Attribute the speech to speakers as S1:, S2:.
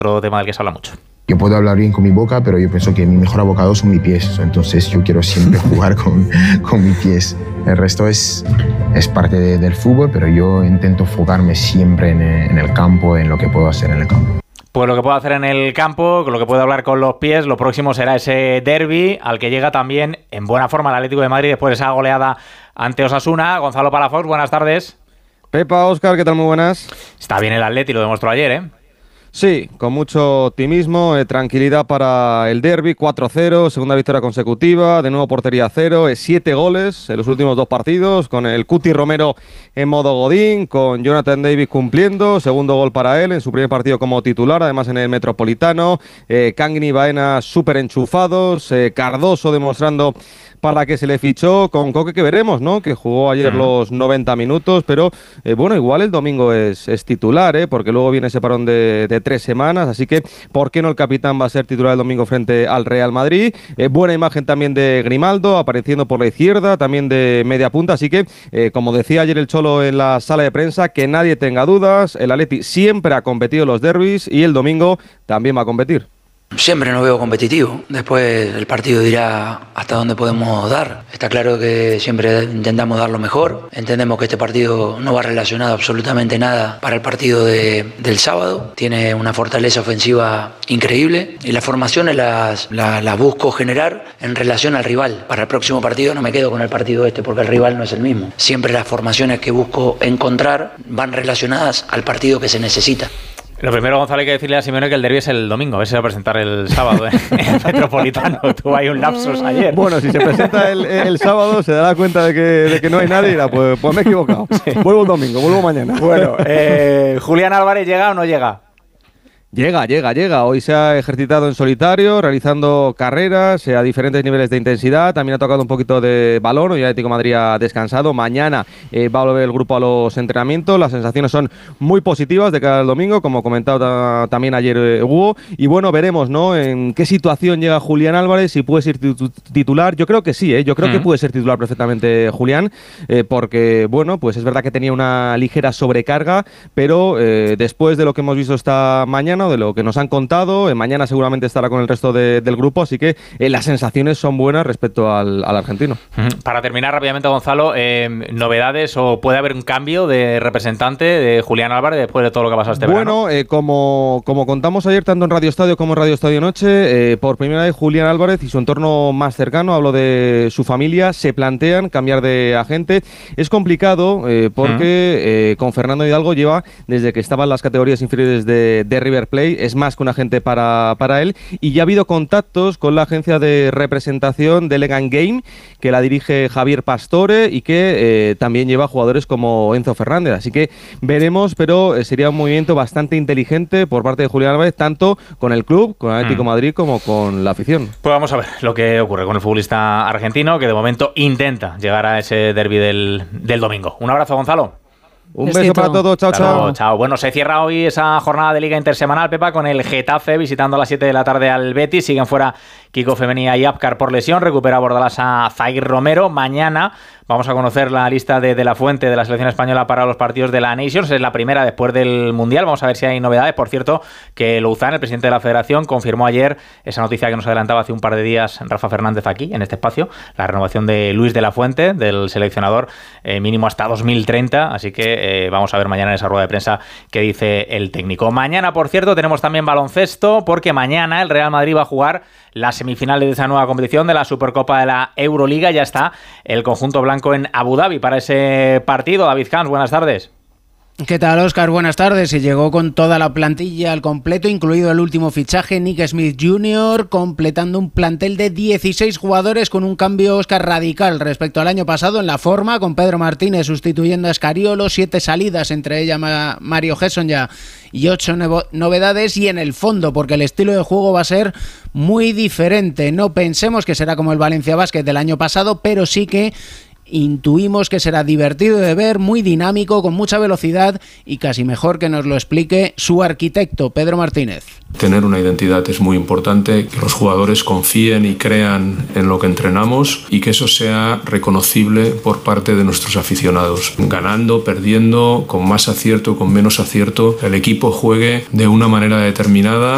S1: otro tema del que se habla mucho.
S2: Yo puedo hablar bien con mi boca, pero yo pienso que mi mejor abocado son mis pies. Entonces yo quiero siempre jugar con mis pies. El resto es parte del fútbol, pero yo intento enfocarme siempre en el campo, en lo que puedo hacer en el campo.
S1: Pues lo que puedo hacer en el campo, lo que puedo hablar con los pies, lo próximo será ese derbi al que llega también en buena forma el Atlético de Madrid después de esa goleada ante Osasuna. Gonzalo Palafox, buenas tardes.
S3: Pepa, Óscar, ¿qué tal? Muy buenas.
S1: Está bien el Atleti, lo demostró ayer, ¿eh?
S3: Sí, con mucho optimismo, tranquilidad para el derbi, 4-0, segunda victoria consecutiva, de nuevo portería 0, 7 goles en los últimos 2 partidos, con el Cuti Romero en modo Godín, con Jonathan David cumpliendo, segundo gol para él en su primer partido como titular, además en el Metropolitano, Kangin y Baena súper enchufados, Cardoso demostrando para que se le fichó, con Coque que veremos, ¿no? Que jugó ayer los 90 minutos, pero bueno, igual el domingo es titular, porque luego viene ese parón de 3 semanas, así que ¿por qué no el capitán va a ser titular el domingo frente al Real Madrid? Buena imagen también de Grimaldo, apareciendo por la izquierda, también de media punta, así que, como decía ayer el Cholo en la sala de prensa, que nadie tenga dudas, el Atleti siempre ha competido los derbis y el domingo también va a competir.
S4: Siempre nos veo competitivo, después el partido dirá hasta dónde podemos dar. Está claro que siempre intentamos dar lo mejor, entendemos que este partido no va relacionado absolutamente nada para el partido del sábado, tiene una fortaleza ofensiva increíble y las formaciones las busco generar en relación al rival. Para el próximo partido no me quedo con el partido porque el rival no es el mismo. Siempre las formaciones que busco encontrar van relacionadas al partido que se necesita.
S1: Lo primero, Gonzalo, hay que decirle a Simeone que el derbi es el domingo. A ver si se va a presentar el sábado en el Metropolitano. Tuvo ahí un lapsus ayer.
S3: Bueno, si se presenta el sábado, se dará cuenta de que no hay nadie y dirá, pues me he equivocado. Sí. Vuelvo el domingo, vuelvo mañana.
S1: Bueno, ¿Julián Álvarez llega o no llega?
S3: Llega. Hoy se ha ejercitado en solitario, realizando carreras a diferentes niveles de intensidad. También ha tocado un poquito de balón. Hoy el Atlético de Madrid ha descansado. Mañana va a volver el grupo a los entrenamientos. Las sensaciones son muy positivas de cara al domingo, como comentado también ayer Hugo. Y bueno, veremos, ¿no? En qué situación llega Julián Álvarez, si puede ser titular. Yo creo que sí, Yo creo que puede ser titular perfectamente Julián, porque, bueno, pues es verdad que tenía una ligera sobrecarga, pero después de lo que hemos visto esta mañana, de lo que nos han contado, mañana seguramente estará con el resto del grupo, así que las sensaciones son buenas respecto al argentino.
S1: Para terminar rápidamente, Gonzalo, ¿novedades o puede haber un cambio de representante de Julián Álvarez después de todo lo que ha pasado este verano?
S3: Bueno, como contamos ayer tanto en Radio Estadio como en Radio Estadio Noche, por primera vez Julián Álvarez y su entorno más cercano, hablo de su familia, se plantean cambiar de agente. Es complicado porque con Fernando Hidalgo lleva desde que estaba en las categorías inferiores de River Plate, es más que un agente para él, y ya ha habido contactos con la agencia de representación de Elegant Game, que la dirige Javier Pastore y que también lleva jugadores como Enzo Fernández, así que veremos, pero sería un movimiento bastante inteligente por parte de Julián Álvarez, tanto con el club, con el Atlético de Madrid, como con la afición.
S1: Pues vamos a ver lo que ocurre con el futbolista argentino, que de momento intenta llegar a ese derbi del domingo. Un abrazo, Gonzalo.
S3: Un beso para todos, chao.
S1: Bueno, se cierra hoy esa jornada de Liga Intersemanal, Pepa, con el Getafe visitando a las 7 de la tarde al Betis. Siguen fuera Kiko Femenía y Apcar por lesión. Recupera Bordalás a Zaguir Romero. Mañana vamos a conocer la lista de la Fuente de la selección española para los partidos de la Nations. Es la primera después del Mundial. Vamos a ver si hay novedades. Por cierto, que Louzán, el presidente de la Federación, confirmó ayer esa noticia que nos adelantaba hace un par de días Rafa Fernández aquí, en este espacio, la renovación de Luis de la Fuente, del seleccionador, mínimo hasta 2030. Así que vamos a ver mañana en esa rueda de prensa qué dice el técnico. Mañana, por cierto, tenemos también baloncesto, porque mañana el Real Madrid va a jugar las semifinales de esa nueva competición de la Supercopa de la Euroliga. Ya está el conjunto blanco en Abu Dhabi para ese partido. David Camps, buenas tardes.
S5: ¿Qué tal, Óscar? Buenas tardes. Y llegó con toda la plantilla al completo, incluido el último fichaje, Nick Smith Jr., completando un plantel de 16 jugadores con un cambio, Óscar, radical respecto al año pasado en la forma, con Pedro Martínez sustituyendo a Escariolo, 7 salidas, entre ellas Mario Gesson ya, y 8 novedades, y en el fondo, porque el estilo de juego va a ser muy diferente. No pensemos que será como el Valencia Basket del año pasado, pero sí que intuimos que será divertido de ver, muy dinámico, con mucha velocidad, y casi mejor que nos lo explique su arquitecto, Pedro Martínez.
S6: Tener una identidad es muy importante, que los jugadores confíen y crean en lo que entrenamos y que eso sea reconocible por parte de nuestros aficionados. Ganando, perdiendo, con más acierto, con menos acierto, el equipo juegue de una manera determinada